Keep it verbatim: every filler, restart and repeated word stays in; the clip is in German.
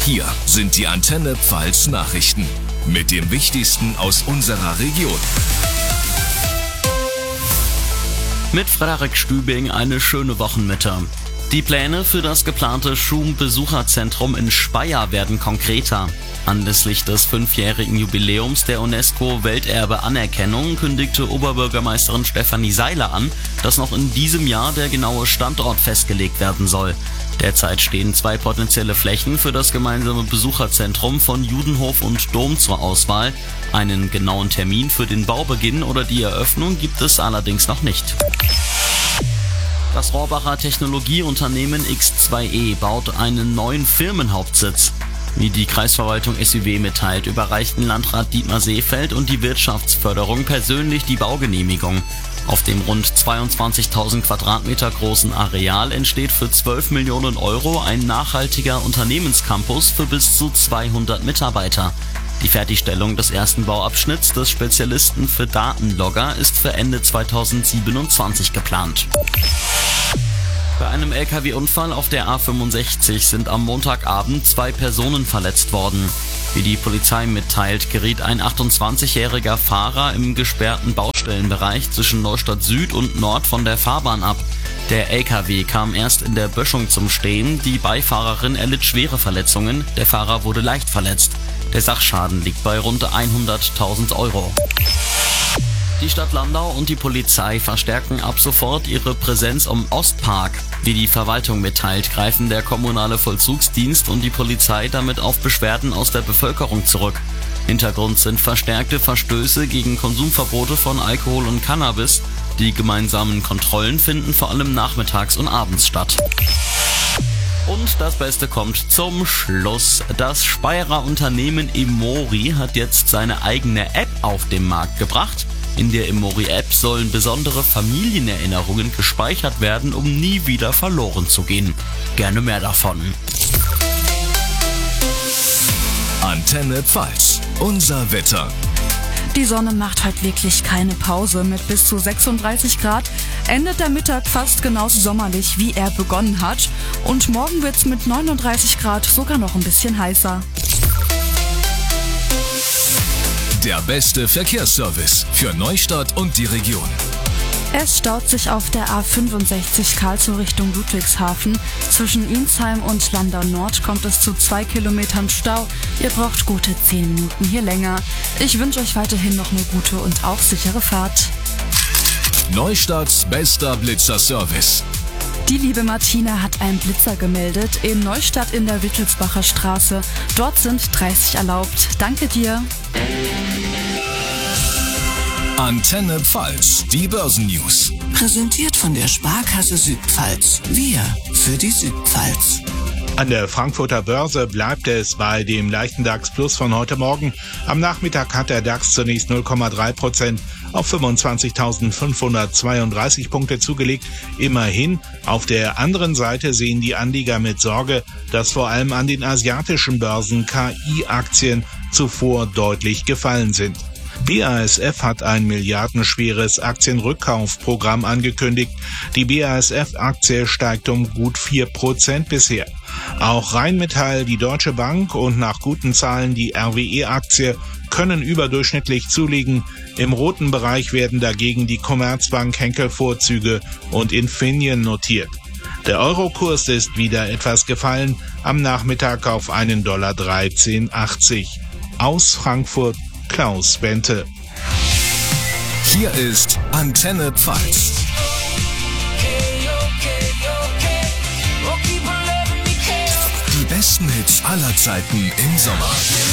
Hier sind die Antenne Pfalz Nachrichten mit dem Wichtigsten aus unserer Region. Mit Frederik Stübing eine schöne Wochenmitte. Die Pläne für das geplante Schum-Besucherzentrum in Speyer werden konkreter. Anlässlich des fünfjährigen Jubiläums der UNESCO-Welterbe-Anerkennung kündigte Oberbürgermeisterin Stefanie Seiler an, dass noch in diesem Jahr der genaue Standort festgelegt werden soll. Derzeit stehen zwei potenzielle Flächen für das gemeinsame Besucherzentrum von Judenhof und Dom zur Auswahl. Einen genauen Termin für den Baubeginn oder die Eröffnung gibt es allerdings noch nicht. Das Rohrbacher Technologieunternehmen X zwei E baut einen neuen Firmenhauptsitz. Wie die Kreisverwaltung S Ü W mitteilt, überreichten Landrat Dietmar Seefeld und die Wirtschaftsförderung persönlich die Baugenehmigung. Auf dem rund zweiundzwanzigtausend Quadratmeter großen Areal entsteht für zwölf Millionen Euro ein nachhaltiger Unternehmenscampus für bis zu zweihundert Mitarbeiter. Die Fertigstellung des ersten Bauabschnitts des Spezialisten für Datenlogger ist für Ende zweitausendsiebenundzwanzig geplant. Bei einem L K W-Unfall auf der A fünfundsechzig sind am Montagabend zwei Personen verletzt worden. Wie die Polizei mitteilt, geriet ein achtundzwanzigjähriger Fahrer im gesperrten Baustellenbereich zwischen Neustadt Süd und Nord von der Fahrbahn ab. Der L K W kam erst in der Böschung zum Stehen, die Beifahrerin erlitt schwere Verletzungen, der Fahrer wurde leicht verletzt. Der Sachschaden liegt bei rund hunderttausend Euro. Die Stadt Landau und die Polizei verstärken ab sofort ihre Präsenz am Ostpark. Wie die Verwaltung mitteilt, greifen der kommunale Vollzugsdienst und die Polizei damit auf Beschwerden aus der Bevölkerung zurück. Hintergrund sind verstärkte Verstöße gegen Konsumverbote von Alkohol und Cannabis. Die gemeinsamen Kontrollen finden vor allem nachmittags und abends statt. Und das Beste kommt zum Schluss. Das Speyerer Unternehmen Emori hat jetzt seine eigene App auf den Markt gebracht. In der Emori-App sollen besondere Familienerinnerungen gespeichert werden, um nie wieder verloren zu gehen. Gerne mehr davon. Antenne Pfalz, unser Wetter. Die Sonne macht heute wirklich keine Pause. Mit bis zu sechsunddreißig Grad endet der Mittag fast genauso sommerlich, wie er begonnen hat. Und morgen wird's mit neununddreißig Grad sogar noch ein bisschen heißer. Der beste Verkehrsservice für Neustadt und die Region. Es staut sich auf der A fünfundsechzig Karlsruhe Richtung Ludwigshafen. Zwischen Insheim und Landau Nord kommt es zu zwei Kilometern Stau. Ihr braucht gute zehn Minuten hier länger. Ich wünsche euch weiterhin noch eine gute und auch sichere Fahrt. Neustadts bester Blitzerservice. Die liebe Martina hat einen Blitzer gemeldet in Neustadt in der Wittelsbacher Straße. Dort sind dreißig erlaubt. Danke dir. Antenne Pfalz, die Börsennews. Präsentiert von der Sparkasse Südpfalz. Wir für die Südpfalz. An der Frankfurter Börse bleibt es bei dem leichten DAX Plus von heute Morgen. Am Nachmittag hat der DAX zunächst null Komma drei Prozent auf fünfundzwanzigtausendfünfhundertzweiunddreißig Punkte zugelegt. Immerhin. Auf der anderen Seite sehen die Anleger mit Sorge, dass vor allem an den asiatischen Börsen K I-Aktien zuvor deutlich gefallen sind. B A S F hat ein milliardenschweres Aktienrückkaufprogramm angekündigt. Die B A S F-Aktie steigt um gut vier Prozent bisher. Auch Rheinmetall, die Deutsche Bank und nach guten Zahlen die R W E-Aktie können überdurchschnittlich zulegen. Im roten Bereich werden dagegen die Commerzbank, Henkel-Vorzüge und Infineon notiert. Der Eurokurs ist wieder etwas gefallen, am Nachmittag auf einen Dollar dreizehn achtzig. Aus Frankfurt Klaus Bente. Hier ist Antenne Pfalz. Die besten Hits aller Zeiten im Sommer.